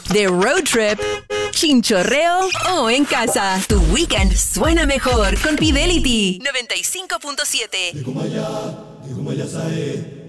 de road trip, chinchorreo o en casa. Tu weekend suena mejor con Fidelity 95.7.